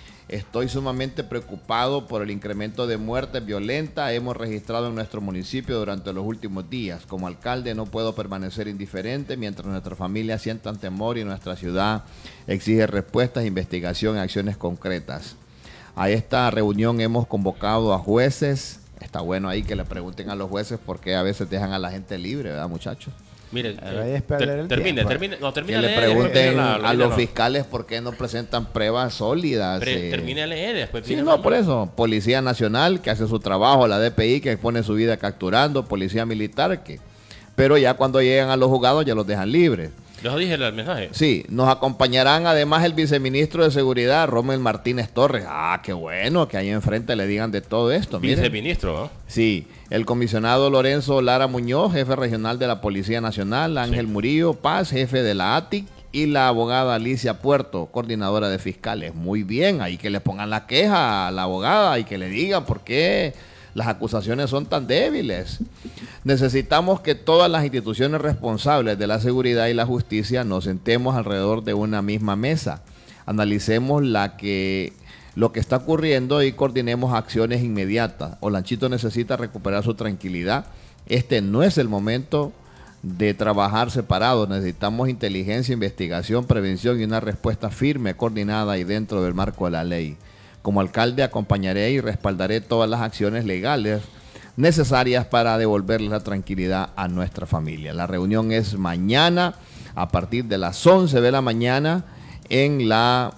Estoy sumamente preocupado por el incremento de muertes violentas hemos registrado en nuestro municipio durante los últimos días. Como alcalde no puedo permanecer indiferente mientras nuestras familias sientan temor y nuestra ciudad exige respuestas, investigación y acciones concretas. A esta reunión hemos convocado a jueces. Está bueno ahí que le pregunten a los jueces por qué a veces dejan a la gente libre, ¿verdad, muchachos? Mire, Ahí es perder el termine. tiempo. No, Que termine le de leer, pregunten la a los no. fiscales por qué no presentan pruebas sólidas. Termine de leer, después Sí, viene no, mamá. por eso. Policía Nacional, que hace su trabajo, la DPI, que pone su vida capturando, Policía Militar, que... Pero ya cuando llegan a los juzgados ya los dejan libres. Yo dije el mensaje. Sí, nos acompañarán además el viceministro de Seguridad, Rommel Martínez Torres. Ah, qué bueno que ahí enfrente le digan de todo esto. miren. Viceministro, ¿no? Sí, el comisionado Lorenzo Lara Muñoz, jefe regional de la Policía Nacional, Ángel Murillo Paz, jefe de la ATIC, y la abogada Alicia Puerto, coordinadora de fiscales. Muy bien, ahí que le pongan la queja a la abogada y que le digan por qué las acusaciones son tan débiles. Necesitamos que todas las instituciones responsables de la seguridad y la justicia nos sentemos alrededor de una misma mesa, analicemos lo que está ocurriendo y coordinemos acciones inmediatas. Olanchito necesita recuperar su tranquilidad. Este no es el momento de trabajar separados. Necesitamos inteligencia, investigación, prevención y una respuesta firme, coordinada y dentro del marco de la ley. Como alcalde acompañaré y respaldaré todas las acciones legales necesarias para devolverle la tranquilidad a nuestra familia. La reunión es mañana a partir de las 11 de la mañana en la...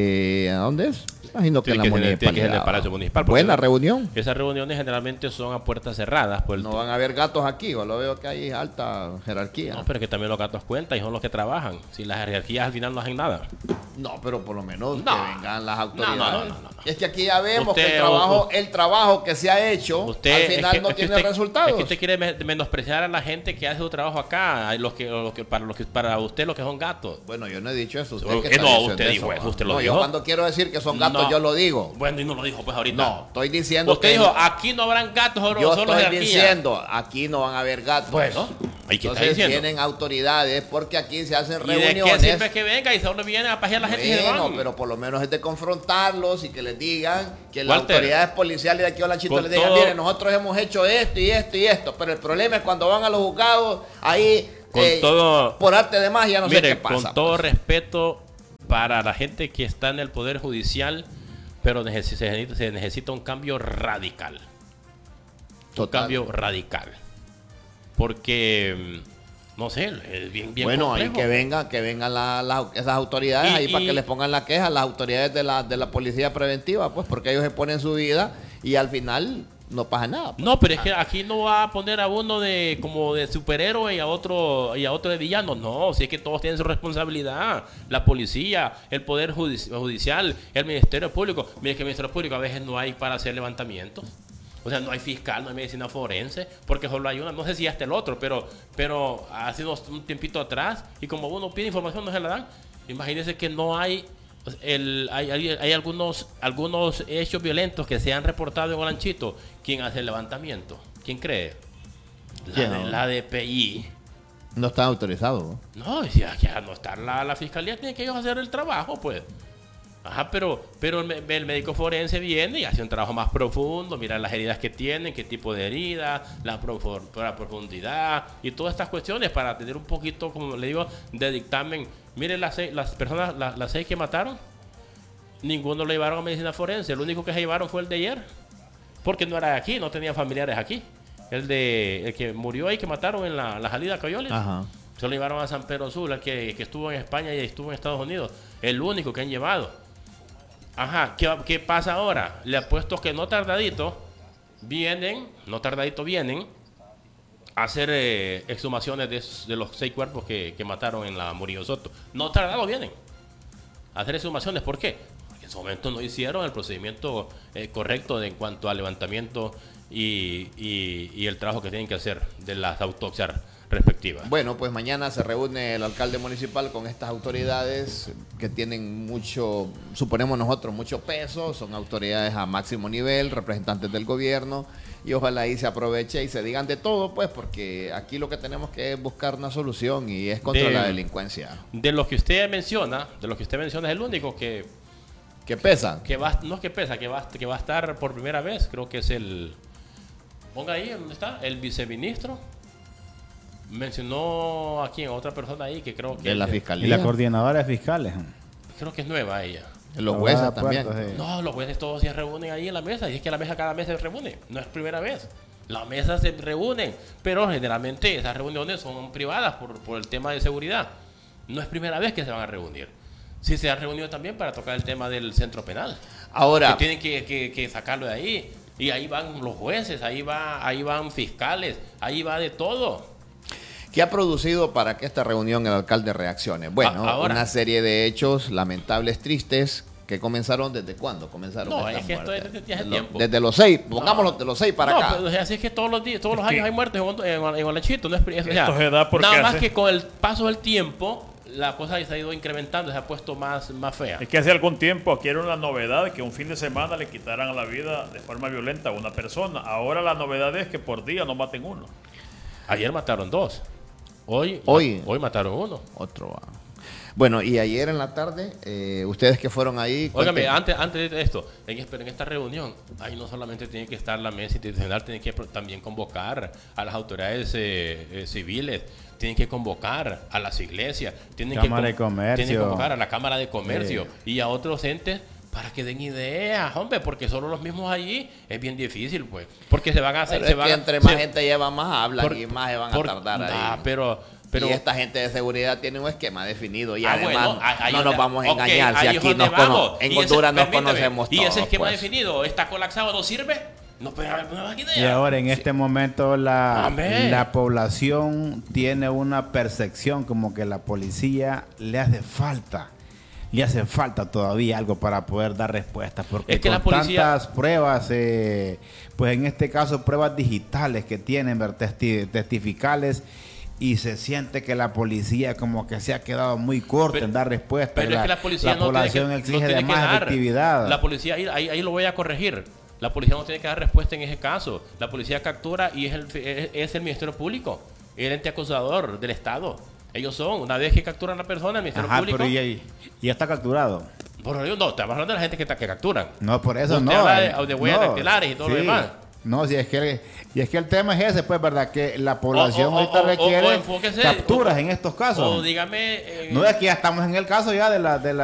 ¿a dónde es? Imagino que en la Tiene que ser en el municipalidad. Palacio Municipal. porque Buena reunión. Esas reuniones generalmente son a puertas cerradas. Pues, No van a haber gatos aquí, o lo veo que hay alta jerarquía. no, pero que también los gatos cuentan y son los que trabajan. Si las jerarquías al final no hacen nada. No, pero por lo menos No. que vengan las autoridades. No. Es que aquí ya vemos que Usted, el trabajo que se ha hecho Usted, al final es que- no es que tiene usted- resultados. Es que usted quiere menospreciar a la gente que hace su trabajo acá, para usted los que son gatos. Bueno, yo no he dicho eso. Usted No, que está no, diciendo usted eso, dijo eso, ¿va? usted lo No, dijo. yo cuando quiero decir que son gatos, No. yo lo digo. Bueno, y no lo dijo pues ahorita. No, estoy diciendo Usted que dijo, aquí no habrán gatos, yo solo estoy jerarquía. diciendo, aquí no van a haber gatos. Bueno, ahí que está Entonces diciendo. tienen autoridades porque aquí se hacen ¿Y de qué reuniones. sirve que venga y solo viene a pajear a la gente y se Bueno, van? pero por lo menos es de confrontarlos y que les digan que las Walter, autoridades policiales de aquí a Olanchito con les digan, todo- miren, nosotros hemos hecho esto y esto y esto, pero el problema es cuando van a los juzgados, ahí Con todo- por arte de magia no sé Mire, qué pasa. con todo respeto para la gente que está en el Poder Judicial, pero se necesita un cambio radical. Total. Un cambio radical. Porque, no sé, es bien Bueno, ahí complejo. que vengan esas autoridades ahí para que les pongan la queja, las autoridades de la policía preventiva, pues porque ellos se ponen su vida y al final no pasa nada. pues. No, pero es que aquí no va a poner a uno de como de superhéroe y a otro de villano. No, si es que todos tienen su responsabilidad. La policía, el Poder Judicial, el Ministerio Público. Mire que el Ministerio Público a veces no hay para hacer levantamientos. O sea, no hay fiscal, no hay medicina forense, porque solo hay una, no sé si hasta el otro, pero hace un tiempito atrás, y como uno pide información no se la dan. Imagínense que no hay, hay algunos hechos violentos que se han reportado en Olanchito. ¿Quién hace el levantamiento? ¿Quién cree? ¿Quién? La DPI. No están autorizados. ¿no? No, ya no está la fiscalía, tiene que ellos hacer el trabajo, pues. Ajá, pero el médico forense viene y hace un trabajo más profundo, mira las heridas que tienen, qué tipo de heridas, la profundidad y todas estas cuestiones para tener un poquito, como le digo, de dictamen. Miren las personas, las 6 que mataron, ninguno lo llevaron a medicina forense, el único que se llevaron fue el de ayer, porque no era de aquí, no tenía familiares aquí. El que murió ahí, que mataron en la salida a Coyoles. Ajá. Se lo llevaron a San Pedro Sula, el que estuvo en España y estuvo en Estados Unidos. El único que han llevado. Ajá, ¿qué pasa ahora? Le apuesto que no tardadito vienen a hacer exhumaciones de los 6 cuerpos que mataron en la Murillo Soto. No tardado vienen a hacer exhumaciones. ¿Por qué? Porque en su momento no hicieron el procedimiento correcto en cuanto al levantamiento y el trabajo que tienen que hacer de las autopsias respectivas. Bueno, pues mañana se reúne el alcalde municipal con estas autoridades que tienen mucho, suponemos nosotros, mucho peso, son autoridades a máximo nivel, representantes del gobierno, y ojalá ahí se aproveche y se digan de todo, pues, porque aquí lo que tenemos que es buscar una solución y es contra la delincuencia. De los que usted menciona, es el único que ¿Qué pesa? que va a estar por primera vez, creo que es ponga ahí donde está, el viceministro. Mencionó a quién, a otra persona ahí que creo que De la Y fiscalía. la coordinadora de fiscales. creo que es nueva ella. Los La jueces abogada también. Puerto, sí. No, los jueces todos se reúnen ahí en la mesa, y es que la mesa cada mes se reúne, no es primera vez. La mesa se reúnen, pero generalmente esas reuniones son privadas por el tema de seguridad. No es primera vez que se van a reunir. Sí se han reunido también para tocar el tema del centro penal. Ahora, Que tienen que sacarlo de ahí. Y ahí van los jueces, ahí van fiscales, ahí va de todo. ¿qué ha producido para que esta reunión el alcalde reaccione? Bueno, Ahora. una serie de hechos lamentables, tristes, que comenzaron ¿desde cuándo? Comenzaron No, estas es que esto es muertes? desde hace tiempo. Desde los 6, pongámoslo de los 6 para no, acá. pero así es que todos los días, todos los Es que- años hay muertes en Olanchito. No es, o sea, Esto se da porque nada más hace- que con el paso del tiempo, la cosa se ha ido incrementando, se ha puesto más fea. Es que hace algún tiempo aquí era una novedad que un fin de semana le quitaran la vida de forma violenta a una persona. Ahora la novedad es que por día no maten uno. Ayer mataron 2. Hoy mataron 1. Otro. Bueno, y ayer en la tarde, ustedes que fueron ahí... Óigame, cuenten- antes de esto, pero en esta reunión, ahí no solamente tiene que estar la mesa institucional, tiene que también convocar a las autoridades civiles, tienen que convocar a las iglesias, tienen Cámara de Comercio. tienen que convocar a la Cámara de Comercio Sí. y a otros entes para que den ideas, hombre, porque solo los mismos allí es bien difícil, pues, porque se van a hacer... Pero es que entre más gente lleva, más hablan y más se van a tardar ahí. Pero y esta gente de seguridad tiene un esquema definido y además bueno, ahí no donde- nos vamos a ok, engañar si ahí es aquí donde vamos. en Y ese- Honduras nos permíteme, conocemos y todos. ese esquema pues. definido está colapsado, ¿no sirve? No puede haber nuevas ideas. Y ahora en este momento Hombre. la población tiene una percepción como que la policía le hace falta todavía algo para poder dar respuestas, porque Es que con la policía- tantas pruebas, pues en este caso pruebas digitales que tienen, testificales, y se siente que la policía como que se ha quedado muy corta en dar respuesta. Pero es que la policía la población exige de más efectividad. La policía, ahí lo voy a corregir. La policía no tiene que dar respuesta en ese caso. La policía captura y es el Ministerio Público, el ente acusador del Estado. Ellos son, una vez que capturan a la persona, el Ministerio Público. Pero ya está capturado. Por eso no, estamos hablando de la gente que capturan. No, por eso Usted no. habla de huellas dactilares y todo lo demás. No, si es que el tema es ese, pues, ¿verdad? Que la población ahorita requiere capturas en estos casos. O dígame... no es que ya estamos en el caso ya de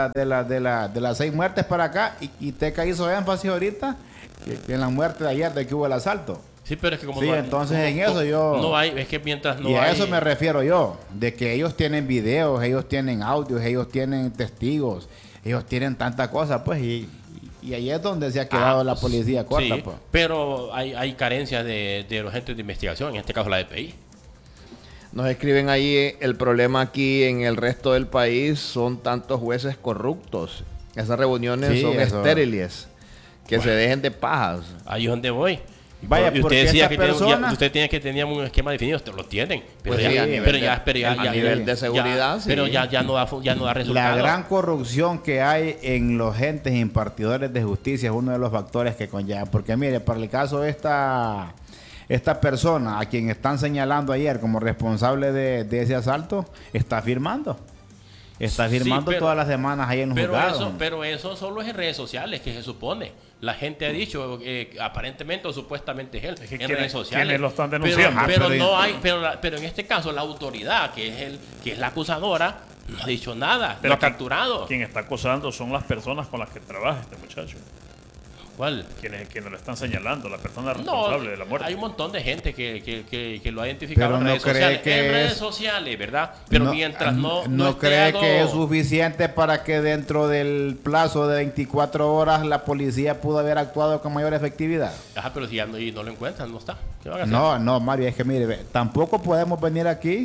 las 6 muertes para acá y Teca hizo énfasis ahorita que en la muerte de ayer de que hubo el asalto. Sí, pero es que como sí, entonces en eso yo... No hay, es que mientras no hay... Y a eso me refiero yo, de que ellos tienen videos, ellos tienen audios, ellos tienen testigos, ellos tienen tanta cosa, pues, y ahí es donde se ha quedado la policía corta. Sí, pues. pero hay carencias de los agentes de investigación, en este caso la DPI. Nos escriben ahí, el problema aquí en el resto del país son tantos jueces corruptos. Esas reuniones son estériles, que se dejen de pajas. Ahí es donde voy. Vaya, y usted decía que persona... usted tiene que tener un esquema definido, lo tienen, pero pues ya, sí, a nivel de seguridad, sí. Pero ya no da resultado. La gran corrupción que hay en los entes impartidores de justicia es uno de los factores que conlleva, porque mire, para el caso de esta persona a quien están señalando ayer como responsable de ese asalto, está firmando todas las semanas ahí en los juzgados. Pero eso solo es en redes sociales, que se supone. La gente ha dicho aparentemente o supuestamente es él, es que en redes sociales. ¿Quiénes lo están denunciando? Pero en este caso la autoridad, que es la acusadora, no ha dicho nada, pero lo ha capturado. Quien está acusando son las personas con las que trabaja este muchacho. ¿Cuál? Quienes lo están señalando, la persona responsable de la muerte. Hay un montón de gente que lo ha identificado en redes sociales, ¿verdad? Pero mientras no cree que es suficiente para que dentro del plazo de 24 horas la policía pudo haber actuado con mayor efectividad. Ajá, pero si ya no lo encuentran, no está. ¿Qué van a hacer? No, Mario, es que mire, tampoco podemos venir aquí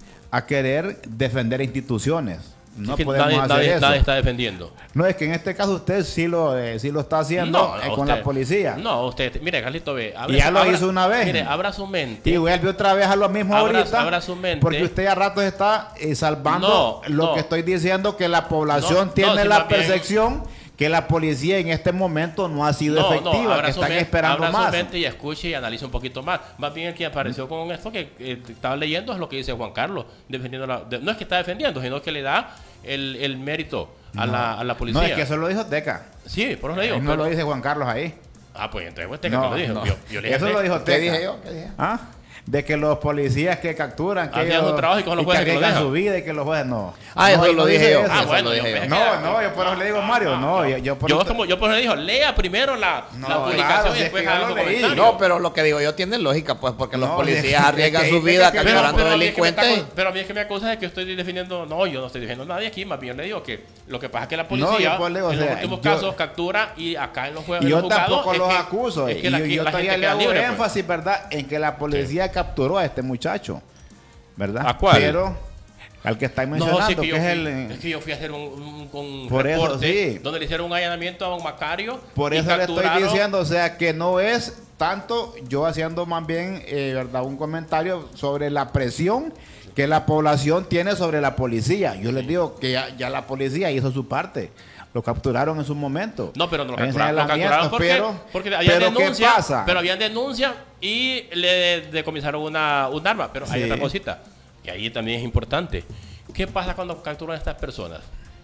a querer defender instituciones. No podemos hacer eso. Nadie está defendiendo. No, es que en este caso usted sí lo está haciendo con la policía. No, usted, mire, Carlito, ve. Y ya lo hizo una vez. Mire, abra su mente. Y vuelve otra vez a lo mismo ahorita. Abra su mente. Porque usted a ratos está salvando lo que estoy diciendo, que la población tiene la percepción que la policía en este momento no ha sido efectiva, que están esperando más. Abra su mente y escuche y analice un poquito más. Más bien el que apareció con esto que estaba leyendo es lo que dice Juan Carlos, defendiendo no es que está defendiendo, sino que le da el mérito a la policía. No, es que eso lo dijo Teca. Sí, por eso le digo. No lo dice Juan Carlos ahí. Ah, pues entonces Teca que lo dijo. No. Yo le eso lo dijo Teca. ¿Qué dije yo? ¿Ah? De que los policías que capturan, que hacían su trabajo y con los jueces que arriesgan su vida y que los jueces no. Eso lo dije yo. Bueno, yo. Yo por eso le digo a Mario, yo por eso le digo, lea primero la publicación y después haga su comentario. No, pero lo que digo yo tiene lógica, pues, porque los policías arriesgan su vida capturando delincuentes. Pero a mí es que me acusa de que estoy defendiendo. No, yo no estoy defendiendo a nadie aquí. Más bien le digo que lo que pasa es que la policía en los últimos casos captura y acá en los juegos. Yo tampoco los acuso. Y yo todavía le hago énfasis, ¿verdad?, en que la policía capturó a este muchacho, ¿verdad? ¿A cuál? Pero al que está mencionando, es que yo fui a hacer un reporte donde le hicieron un allanamiento a don Macario. Por eso le estoy diciendo, o sea, que no es tanto yo haciendo más bien, ¿verdad?, un comentario sobre la presión que la población tiene sobre la policía. Yo les digo que ya la policía hizo su parte. Lo capturaron en su momento. No, pero no lo capturaron porque había denuncia. ¿Qué pasa? Pero habían denuncia y le decomisaron un arma. Pero hay otra cosita, y ahí también es importante. ¿Qué pasa cuando capturan a estas personas?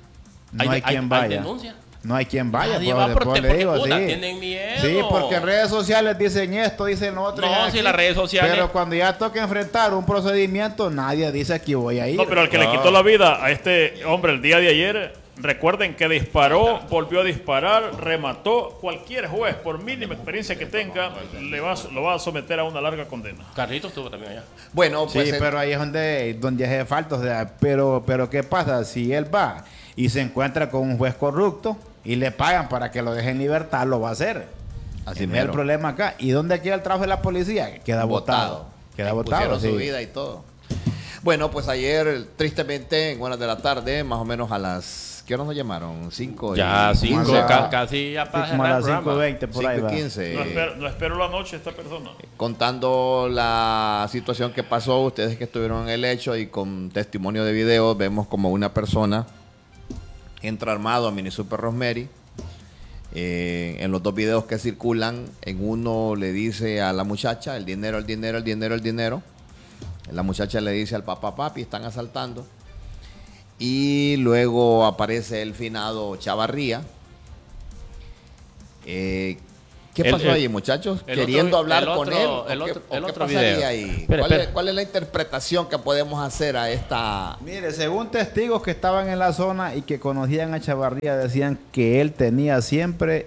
No hay quien vaya. ¿Hay denuncia? No hay quien vaya. Nadie va porque tienen miedo. Sí, porque en redes sociales dicen esto, dicen lo otro. No, si las redes sociales. Pero cuando ya toca enfrentar un procedimiento, nadie dice aquí voy a ir. No, pero el que le quitó la vida a este hombre el día de ayer, recuerden que disparó, volvió a disparar, remató. Cualquier juez, por mínima experiencia que tenga, lo va a someter a una larga condena. Carlitos estuvo también allá. Bueno, pues sí, pero ahí es donde hace falta. O sea, pero ¿qué pasa? Si él va y se encuentra con un juez corrupto y le pagan para que lo deje en libertad, lo va a hacer. Así es el problema acá. ¿Y dónde queda el trabajo de la policía? Queda votado. Queda votado. Pusieron su vida y todo. Bueno, pues ayer, tristemente, en horas de la tarde, más o menos a las ¿Qué hora nos llamaron? 5 Ya, 5, Mala- casi ya para como a cerrar las el programa. 5:20 por ahí va. 5:15. No espero la noche esta persona. Contando la situación que pasó, ustedes que estuvieron en el hecho y con testimonio de video, vemos como una persona entra armado a Mini Super Rosemary. En los dos videos que circulan, en uno le dice a la muchacha, el dinero, el dinero, el dinero, el dinero. La muchacha le dice al papá, papi, están asaltando. Y luego aparece el finado Chavarría. ¿Qué pasó ahí, muchachos? Queriendo hablar con él. ¿Qué pasaría ahí? ¿Cuál es la interpretación que podemos hacer a esta? Mire, según testigos que estaban en la zona y que conocían a Chavarría, decían que él tenía siempre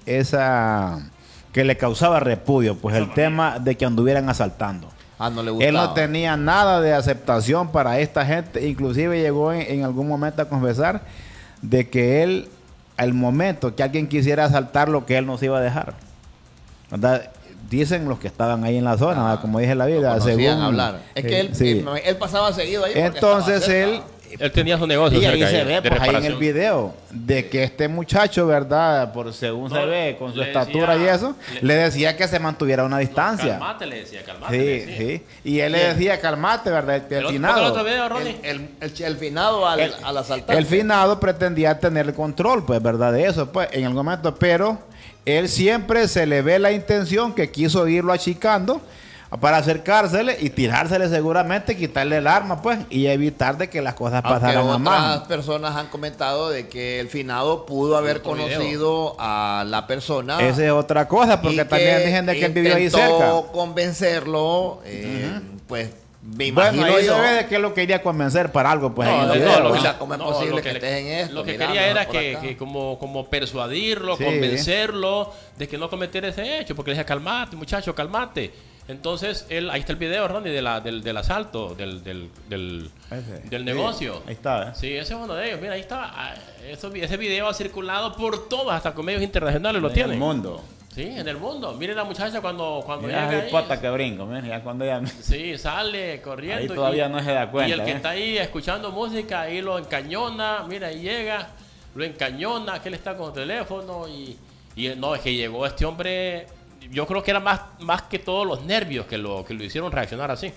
que le causaba repudio, pues el tema de que anduvieran asaltando. No le gustaba. Él no tenía nada de aceptación para esta gente, inclusive llegó en algún momento a confesar de que él, al momento que alguien quisiera asaltarlo, que él no se iba a dejar. ¿Verdad? Dicen los que estaban ahí en la zona, ¿verdad? Como dije en la vida, según hablar. Es que él pasaba seguido ahí. Entonces él tenía su negocio. y ahí cerca se de ve, pues ahí en el reparación. video, de que este muchacho, ¿verdad? Según se ve, con su le estatura decía- y eso, le decía que se mantuviera a una distancia. Calmate, le decía, calmate. le Sí, decía. sí. Y él le decía, calmate, ¿verdad? El ¿El finado. otro video, Ronnie? El finado al asaltante. El finado pretendía tener el control, pues, ¿verdad? De eso, pues, en algún momento, pero él siempre se le ve la intención que quiso irlo achicando para acercársele y tirársele seguramente, quitarle el arma, pues, y evitar de que las cosas pasaran a Otras mano. personas han comentado de que el finado pudo haber Otro conocido a la persona. Esa es otra cosa, porque y también dicen de que él vivió ahí intentó cerca. convencerlo, pues me Bueno, imagino ahí yo. se ve de que él lo quería convencer para algo, pues, en el No, video. lo o que sea, le- ¿cómo es no, posible lo que le- estés en esto? Lo que Mira, quería mejor era por acá. que como persuadirlo, Sí. convencerlo de que no cometiera ese hecho, porque le decía, calmate, muchacho, calmate. Entonces, ahí está el video, Ronnie, del asalto, del negocio. Ahí está, ¿eh? Sí, ese es uno de ellos. Mira, ahí está. Ese video ha circulado por todos, hasta con medios internacionales lo En tienen. el mundo. Sí, en el mundo. Miren la muchacha cuando Mira llega esa ahí. hipota que brinco, mira, ya cuando ya... Sí, sale corriendo. Ahí todavía no se da cuenta, Y el que ¿eh? está ahí escuchando música, ahí lo encañona. Mira, ahí llega, lo encañona, que él está con el teléfono. No, es que llegó este hombre. Yo creo que era más que todos los nervios que lo hicieron reaccionar así.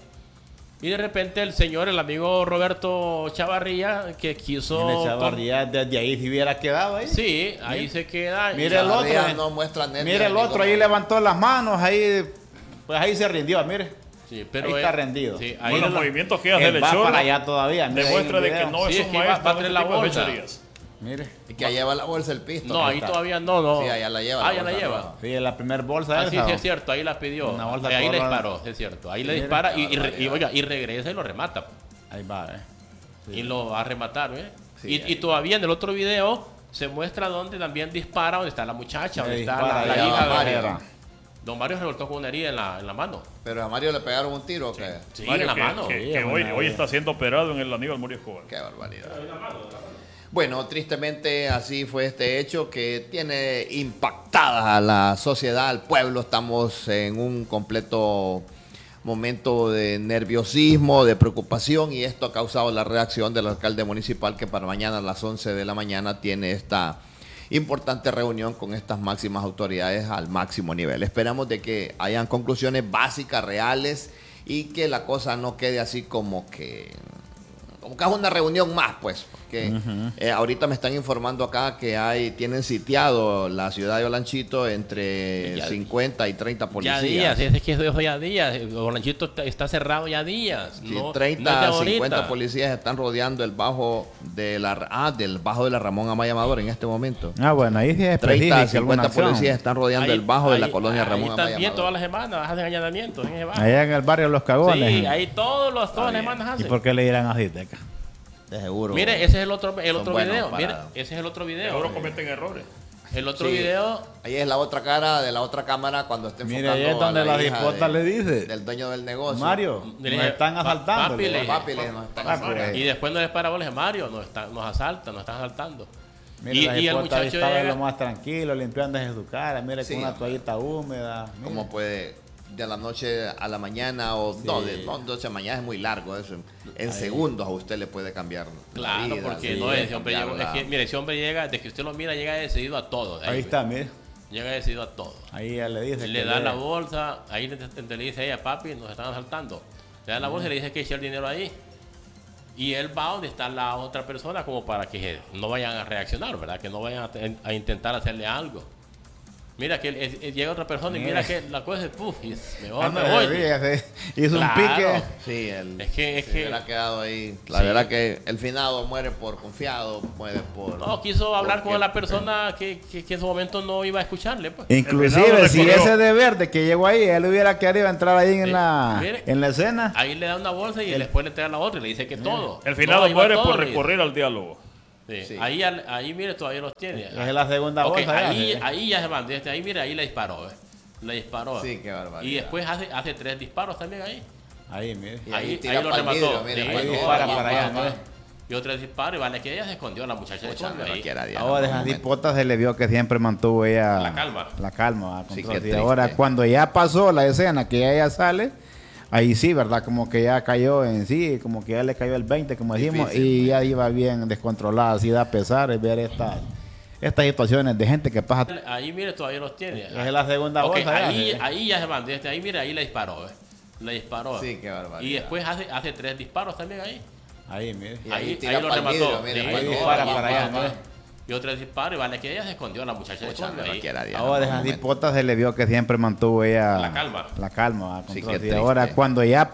Y de repente el señor, el amigo Roberto Chavarría, que quiso. Mire, Chavarría, desde ahí se hubiera quedado ahí. Sí, ahí se queda. Mire el otro. Chavarría no muestra nervios Mire el en otro, ahí ningún levantó las manos, ahí, pues ahí se rindió, mire. Sí, pero ahí está rendido. Sí, ahí Bueno, los lo- movimientos que hace Él del va show para allá todavía. mire, ahí en demuestra el de que video. no Sí, es es un que va maestro a en traer este la tipo de bolsa. fechorías. Mire. Y que lleva la bolsa el pisto. No, ahí está. todavía no. Sí, allá la lleva. Ah, la ya la bolsa lleva. roja. Sí, en la primer bolsa Ah, sí, esa. sí, es cierto, ahí la pidió. Una bolsa Ahí le color- disparó, sí, es cierto. Ahí le Mira, dispara qué barbaridad. oiga, y regresa y lo remata. Ahí va, Y lo va a rematar, ¿eh? Sí, y todavía en el otro video se muestra donde también dispara, donde está la muchacha, donde Le está dispara la allá hija a de Mario. Don Mario revoltó con una herida en la mano. Pero a Mario le pegaron un tiro, ¿o qué? Sí, Mario, en la que- mano. que- Sí, que hoy, buena hoy idea. está siendo operado en el Aníbal Murillo Escobar. Qué barbaridad. Bueno, tristemente así fue este hecho que tiene impactada a la sociedad, al pueblo. Estamos en un completo momento de nerviosismo, de preocupación, y esto ha causado la reacción del alcalde municipal, que para mañana a las 11 de la mañana tiene esta importante reunión con estas máximas autoridades al máximo nivel. Esperamos de que hayan conclusiones básicas, reales, y que la cosa no quede así como que es una reunión más, pues. Porque ahorita me están informando acá que tienen sitiado la ciudad de Olanchito entre Ya- 50 y 30 policías. Ya días, es que eso ya días. Olanchito está cerrado ya días. Sí, no, 30 no es de a ahorita. 50 policías están rodeando el bajo del bajo de la Ramón Amaya Amador en este momento. Ah, bueno, ahí sí es 30 a específica 50 alguna acción. policías están rodeando el bajo de la colonia Ramón Amaya También Amador. todas las semanas hacen allanamientos en ese bajo. Allá en el barrio Los Cagones. Sí, ahí todas las semanas ¿Y hacen. por qué le dirán así, Teca? De seguro. Mire, ese es el otro Son buenos video. para- Mire, ese es el otro video. Seguro cometen errores. El otro Sí. video. Ahí es la otra cara de la otra cámara cuando está Mire, enfocando ahí es donde a la hija dispota le dice. del dueño del negocio. Mario, Le nos dije, están asaltando. papi, le le digo. dije, Papi, nos están Ah, asaltando. pues. Y después no les para bolas, Mario, nos asaltan, nos están asaltando. Mire, y la el hipota ahí muchacho estaba llega. lo más tranquilo, limpiándose su cara. Mire, Sí, con una hombre. toallita húmeda. Mire. ¿Cómo puede? de la noche a la mañana o Sí. no, de noche a mañana es muy largo eso. En segundos a usted le puede cambiar la Claro, vida, porque sí, no ese hombre cambiar llega, es que, mire, ese hombre llega, de que usted lo mira, llega decidido a todo. Ahí está, mire. Llega decidido a todo. Ahí ya le dice. Le que da la bolsa, ahí le dice ella, papi, nos están asaltando. Le da la bolsa y le dice que eche el dinero ahí. Y él va donde está la otra persona como para que no vayan a reaccionar, ¿verdad? Que no vayan a intentar hacerle algo. Mira que llega otra persona y mira que la cosa es, puf, y me voy, me voy. Hizo un Claro. pique. Sí, Es que- se hubiera quedado ahí. La Sí. verdad que el finado muere por confiado, muere por... No, quiso hablar porque- con la persona que en su momento no iba a escucharle, pues. Inclusive, El si venado ese de verde que llegó ahí, él hubiera querido entrar ahí en Mire. la escena. Ahí le da una bolsa y después le entrega la otra y le dice que todo. El finado No, ahí va muere todo, por le dice. recurrir al diálogo. Sí. Sí. Ahí, mire, todavía los tiene. Es la segunda Ok, bolsa. ya, ahí, sí. ahí ya se van. Desde ahí, mire, ahí le disparó. Le disparó. Sí, qué barbaridad. Y después hace 3 disparos también ahí. Ahí, mire. Y ahí Ahí tira lo pa'l remató. vidrio, mire, Sí, pa'l ahí vidrio, dispara ahí para allá, dispara. ¿no? Y otro disparo, y vale que ella se escondió, la muchacha se Mucha, escondió no ahí. quiera Diana, Ahora de un esas momento. disputas se le vio que siempre mantuvo ella La calma. La calma. Sí, control. qué Y ahora triste. cuando ya pasó la escena, que ella sale, ahí sí, ¿verdad? Como que ya cayó en sí, como que ya le cayó el 20, como decimos, Difícil, y ya iba bien descontrolada. Así da pesar ver estas situaciones de gente que pasa. Ahí, mire, todavía los tiene. Es la segunda Ok, bolsa. ya, ahí, sí. ahí ya se van. Desde ahí, mire, ahí le disparó. Le disparó. Sí, qué barbaridad. Y después hace 3 disparos también ahí. Ahí, mire. Y ahí Ahí tira lo pa'l remató. vidrio, mire, Sí, ahí no, dispara ahí para allá, dispara. ¿no? Y otro disparo, y vale que ella se escondió, la muchacha se Mucha, escondió no ahí. quiera Diana, Ahora de un esas momento. disputas se le vio que siempre mantuvo ella La calma. La calma. Sí, control. qué Y ahora triste. cuando ya